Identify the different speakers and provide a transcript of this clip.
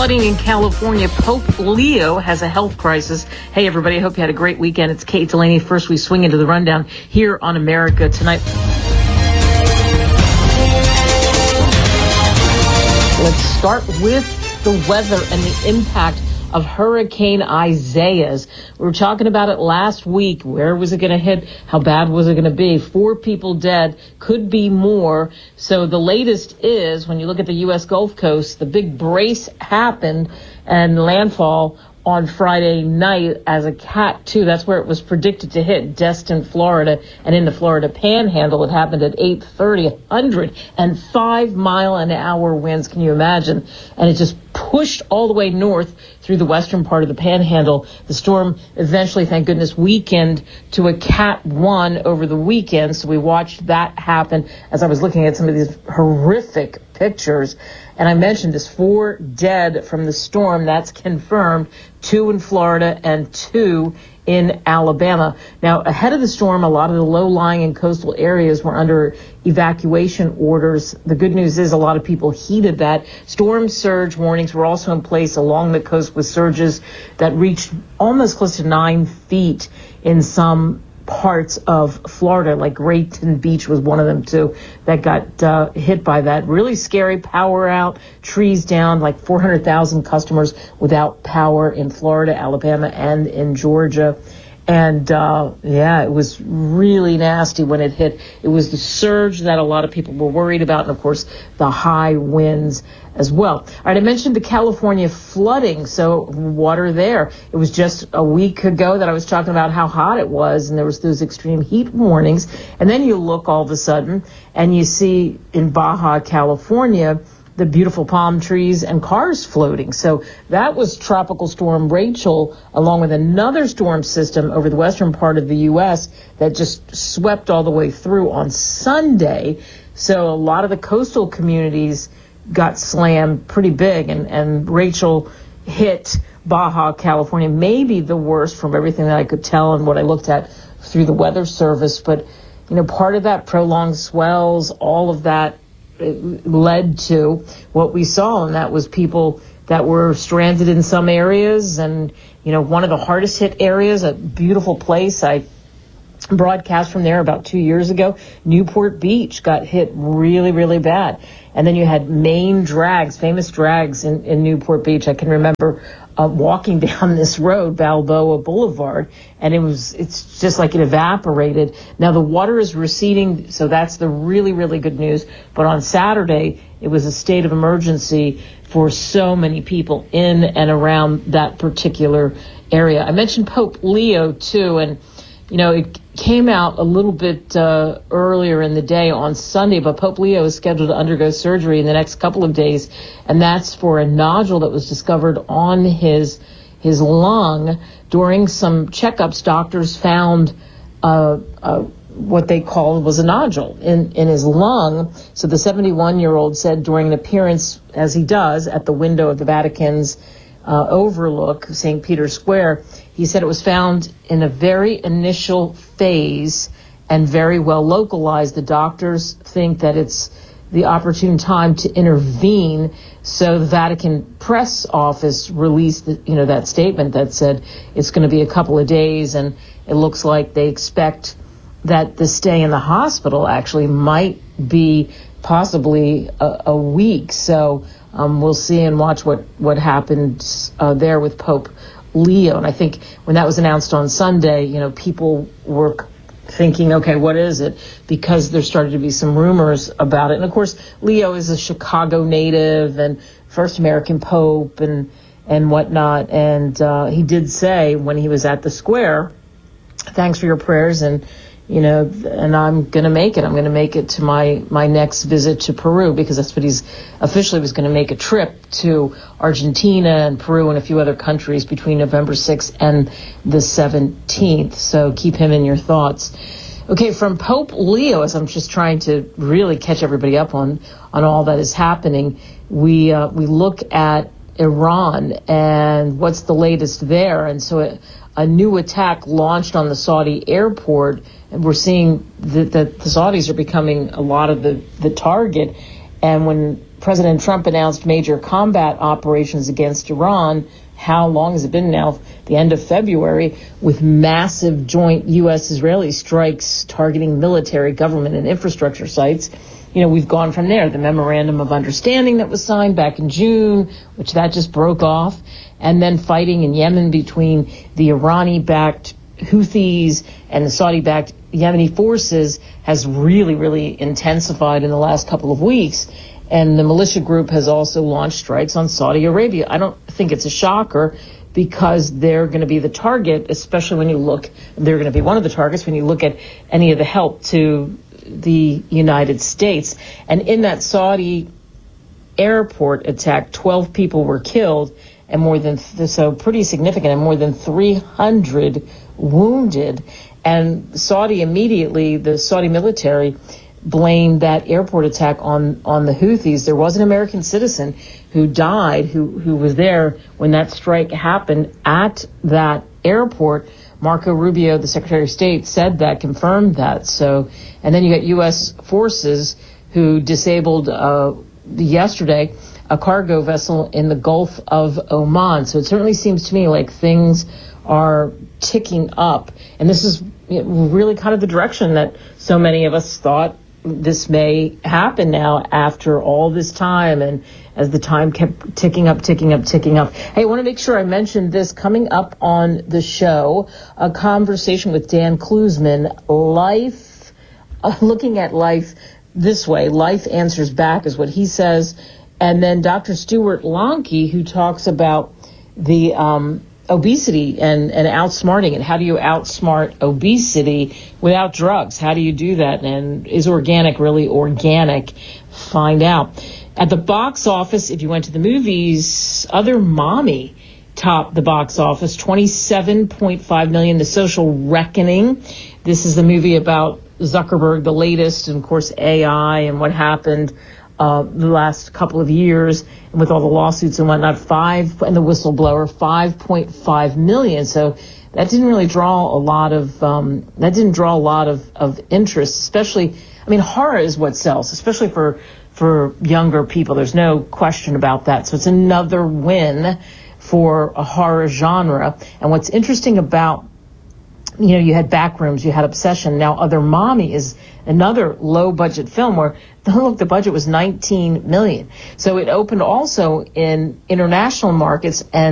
Speaker 1: flooding in California. Pope Leo has a health crisis. Hey, everybody, I hope you had a great weekend. It's Kate Delaney. First, we swing into the rundown here on America Tonight. Let's start with the weather and the impact of Hurricane Isaias. We were talking about it last week. Where was it going to hit? How bad was it going to be? 4 people dead, could be more. So the latest is, when you look at the U.S. Gulf Coast, the big brace happened and landfall on Friday night as a Cat 2. That's where it was predicted to hit, Destin, Florida, and in the Florida Panhandle. It happened at 8:30, 105-mile-an-hour winds. Can you imagine? And it just pushed all the way north through the western part of the Panhandle. The storm eventually, thank goodness, weakened to a Cat 1 over the weekend. So we watched that happen as I was looking at some of these horrific pictures. And I mentioned this, 4 dead from the storm. That's confirmed. 2 in Florida and 2 in Alabama. Now, ahead of the storm, a lot of the low-lying and coastal areas were under evacuation orders. The good news is a lot of people heeded that. Storm surge warnings were also in place along the coast with surges that reached almost close to 9 feet in some parts of Florida, like Grayton Beach was one of them too, that got hit by that. Really scary. Power out, trees down, like 400,000 customers without power in Florida, Alabama, and in Georgia. And it was really nasty when it hit. It was the surge that a lot of people were worried about, and of course the high winds as well. All right, I mentioned the California flooding, so water there. It was just a week ago that I was talking about how hot it was, and there was those extreme heat warnings. And then you look all of a sudden and you see in Baja California the beautiful palm trees and cars floating. So that was Tropical Storm Rachel, along with another storm system over the western part of the U.S. that just swept all the way through on Sunday. So a lot of the coastal communities got slammed pretty big, and Rachel hit Baja California, maybe the worst from everything that I could tell and what I looked at through the Weather Service. But, you know, part of that prolonged swells, all of that, led to what we saw, and that was people that were stranded in some areas. And, you know, one of the hardest hit areas, a beautiful place, I broadcast from there about 2 years ago, Newport Beach got hit really, really bad. And then you had main drags, famous drags in Newport Beach. I can remember walking down this road, Balboa Boulevard, and it's just like it evaporated. Now the water is receding, so that's the really, really good news. But on Saturday, it was a state of emergency for so many people in and around that particular area. I mentioned Pope Leo too, and you know, it came out a little bit earlier in the day on Sunday, but Pope Leo is scheduled to undergo surgery in the next couple of days, and that's for a nodule that was discovered on his lung. During some checkups, doctors found what they called was a nodule in his lung. So the 71-year-old said during an appearance, as he does, at the window of the Vatican's overlook, St. Peter's Square, he said it was found in a very initial phase and very well localized. The doctors think that it's the opportune time to intervene. So the Vatican press office released, that statement that said it's going to be a couple of days, and it looks like they expect that the stay in the hospital actually might be possibly a week. So we'll see and watch what happens there with Pope Leo. And I think when that was announced on Sunday, people were thinking, okay, what is it? Because there started to be some rumors about it. And of course, Leo is a Chicago native and first American Pope and whatnot. And he did say when he was at the square, thanks for your prayers, and and I'm going to make it. I'm going to make it to my next visit to Peru, because that's what he's officially was going to make a trip to Argentina and Peru and a few other countries between November 6th and the 17th. So keep him in your thoughts. Okay, from Pope Leo, as I'm just trying to really catch everybody up on all that is happening, we look at Iran and what's the latest there. And so a new attack launched on the Saudi airport, and we're seeing that the Saudis are becoming a lot of the target. And when President Trump announced major combat operations against Iran. How long has it been now? The end of February, with massive joint U.S.-Israeli strikes targeting military, government, and infrastructure sites. We've gone from there. The memorandum of understanding that was signed back in June, which that just broke off, and then fighting in Yemen between the Irani-backed Houthis and the Saudi-backed Yemeni forces has really, really intensified in the last couple of weeks. And the militia group has also launched strikes on Saudi Arabia. I don't think it's a shocker, because they're going to be the target, especially when you look, they're going to be one of the targets when you look at any of the help to the United States. And in that Saudi airport attack, 12 people were killed, and so pretty significant, and more than 300 wounded. And Saudi immediately, the Saudi military, blamed that airport attack on the Houthis. There was an American citizen who died, who was there when that strike happened at that airport. Marco Rubio, the Secretary of State, said that, confirmed that. So, and then you got U.S. forces who disabled yesterday a cargo vessel in the Gulf of Oman. So it certainly seems to me like things are ticking up, and this is really kind of the direction that so many of us thought this may happen now after all this time, and as the time kept ticking up. Hey, I want to make sure I mentioned this coming up on the show, a conversation with Dan Klusman, looking at life this way. Life answers back is what he says. And then Dr. Stuart Lonke, who talks about the obesity and outsmarting it. How do you outsmart obesity without drugs? How do you do that? And is organic really organic? Find out. At the box office, if you went to the movies, Other Mommy topped the box office, $27.5 million. The Social Reckoning. This is the movie about Zuckerberg, the latest, and of course AI and what happened the last couple of years, and with all the lawsuits and whatnot, and the whistleblower, $5.5 million. So that didn't really draw a lot of interest, especially, horror is what sells, especially for younger people. There's no question about that. So it's another win for a horror genre. And what's interesting about, you had Backrooms, you had Obsession. Now Other Mommy is another low budget film where the budget was $19 million. So it opened also in international markets, and